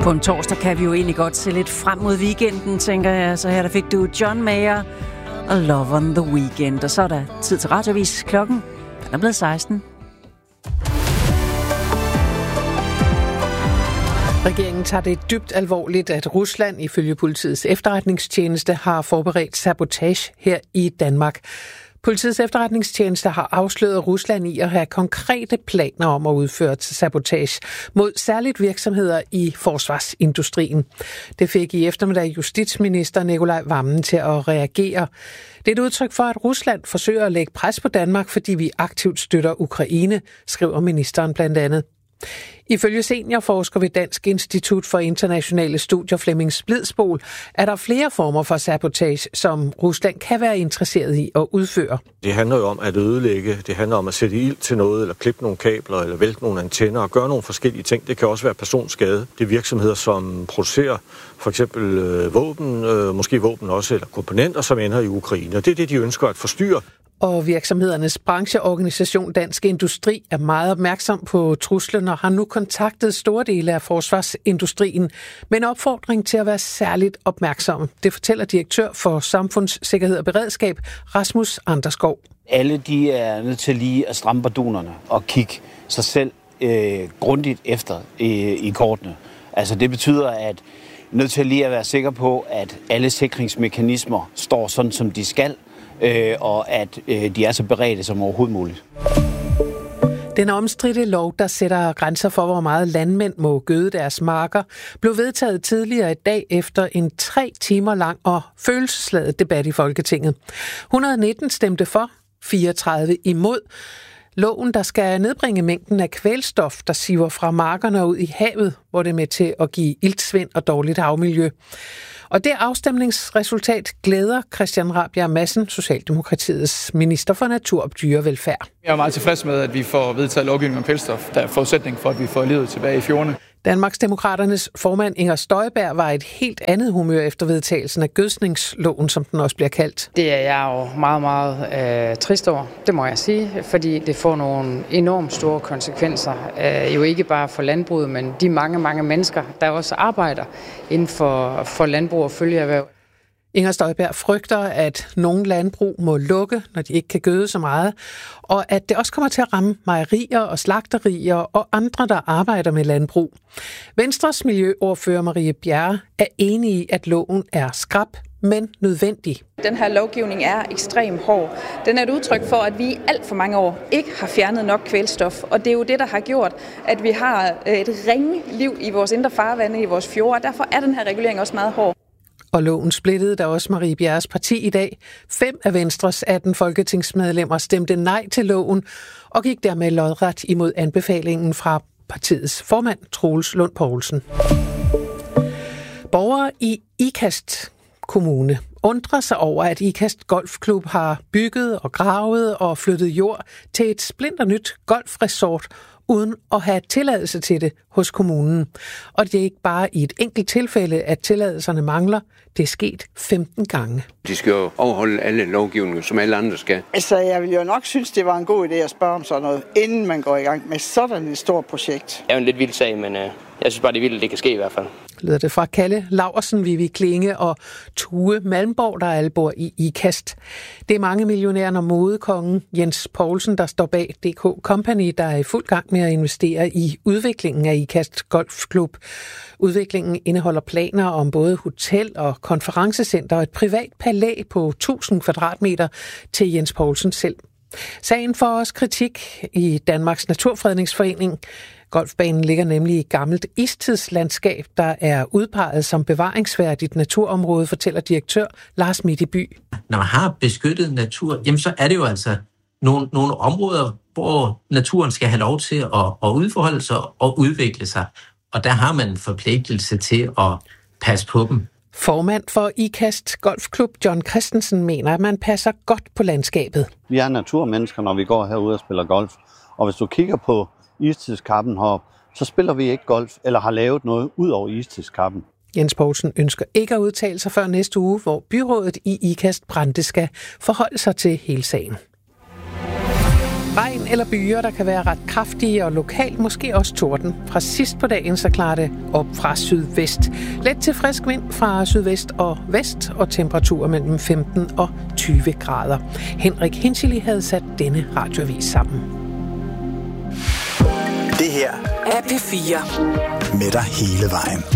På en torsdag kan vi jo egentlig godt se lidt frem mod weekenden, tænker jeg. Så her der fik du John Mayer og Love on the Weekend. Og så er der tid til radioavis. Klokken er blevet 16. Regeringen tager det dybt alvorligt, at Rusland ifølge politiets efterretningstjeneste har forberedt sabotage her i Danmark. Politiets efterretningstjeneste har afsløret Rusland i at have konkrete planer om at udføre sabotage mod særligt virksomheder i forsvarsindustrien. Det fik i eftermiddag justitsminister Nicolai Wammen til at reagere. Det er et udtryk for, at Rusland forsøger at lægge pres på Danmark, fordi vi aktivt støtter Ukraine, skriver ministeren blandt andet. Ifølge seniorforsker ved Dansk Institut for Internationale Studier Flemming Splidsbol er der flere former for sabotage, som Rusland kan være interesseret i at udføre. Det handler jo om at ødelægge, det handler om at sætte ild til noget, eller klippe nogle kabler, eller vælte nogle antenner, og gøre nogle forskellige ting. Det kan også være personskade. Det er virksomheder, som producerer for eksempel våben, måske våben også, eller komponenter, som ender i Ukraine. Og det er det, de ønsker at forstyrre. Og virksomhedernes brancheorganisation Dansk Industri er meget opmærksom på truslen og har nu kontaktet store dele af forsvarsindustrien med en opfordring til at være særligt opmærksom. Det fortæller direktør for Samfundssikkerhed og Beredskab, Rasmus Anderskov. Alle de er nødt til lige at stramme bardunerne og kigge sig selv grundigt efter i kortene. Altså det betyder, at nødt til lige at være sikker på, at alle sikringsmekanismer står sådan, som de skal, og at de er så beredte som overhovedet muligt. Den omstridte lov, der sætter grænser for, hvor meget landmænd må gøde deres marker, blev vedtaget tidligere i dag efter en 3 timer lang og følelsesladet debat i Folketinget. 119 stemte for, 34 imod. Loven, der skal nedbringe mængden af kvælstof, der siver fra markerne ud i havet, hvor det er med til at give iltsvind og dårligt havmiljø. Og det afstemningsresultat glæder Christian Rabjerg Madsen, Socialdemokratiets minister for natur og dyrevelfærd. Jeg er meget tilfreds med, at vi får vedtaget lovgivning om kvælstof. Der er forudsætning for, at vi får livet tilbage i fjordene. Danmarksdemokraternes formand Inger Støjberg var et helt andet humør efter vedtagelsen af gødsningsloven, som den også bliver kaldt. Det er jeg jo meget, meget trist over, det må jeg sige, fordi det får nogle enormt store konsekvenser. Jo ikke bare for landbruget, men de mange, mange mennesker, der også arbejder inden for landbrug og følgeerhverv. Inger Støjberg frygter, at nogle landbrug må lukke, når de ikke kan gøde så meget, og at det også kommer til at ramme mejerier og slagterier og andre, der arbejder med landbrug. Venstres miljøordfører Marie Bjerre er enig i, at loven er skrap, men nødvendig. Den her lovgivning er ekstremt hård. Den er et udtryk for, at vi i alt for mange år ikke har fjernet nok kvælstof, og det er jo det, der har gjort, at vi har et ringe liv i vores indre farvande, i vores fjorde, og derfor er den her regulering også meget hård. Og loven splittede da også Marie Bjerres parti i dag. 5 af Venstres 18 folketingsmedlemmer stemte nej til loven og gik dermed lodret imod anbefalingen fra partiets formand, Troels Lund Poulsen. Borgere i Ikast Kommune undrer sig over, at Ikast Golfklub har bygget og gravet og flyttet jord til et splinternyt golfresort, uden at have tilladelse til det hos kommunen. Og det er ikke bare i et enkelt tilfælde, at tilladelserne mangler. Det er sket 15 gange. De skal jo overholde alle lovgivninger, som alle andre skal. Altså, jeg vil jo nok synes, det var en god idé at spørge om sådan noget, inden man går i gang med sådan et stort projekt. Det er jo en lidt vild sag, men jeg synes bare, det er vildt, at det kan ske i hvert fald. Lyder det fra Kalle Laursen, Vivi Klinge og Tue Malmborg, der alle bor i Ikast. Det er mange millionærer og modekongen Jens Poulsen, der står bag DK Company, der er i fuld gang med at investere i udviklingen af Ikast Golfklub. Udviklingen indeholder planer om både hotel og konferencecenter og et privat palæ på 1000 kvadratmeter til Jens Poulsen selv. Sagen får også kritik i Danmarks Naturfredningsforening. Golfbanen ligger nemlig i et gammelt istidslandskab, der er udpeget som bevaringsværdigt naturområde, fortæller direktør Lars Midtby. Når man har beskyttet natur, jamen så er det jo altså nogle områder, hvor naturen skal have lov til at udfolde sig og udvikle sig. Og der har man en forpligtelse til at passe på dem. Formand for Ikast Golfklub, John Christensen, mener, at man passer godt på landskabet. Vi er naturmennesker, når vi går herude og spiller golf. Og hvis du kigger på istidskappen heroppe, så spiller vi ikke golf eller har lavet noget ud over istidskappen. Jens Poulsen ønsker ikke at udtale sig før næste uge, hvor byrådet i Ikast Brande skal forholde sig til hele sagen. Regn eller byer, der kan være ret kraftige og lokalt måske også torden. Fra sidst på dagen så klarer det op fra sydvest. Let til frisk vind fra sydvest og vest og temperaturer mellem 15 og 20 grader. Henrik Hinchili havde sat denne radioavis sammen. Det her er P4. Med dig hele vejen.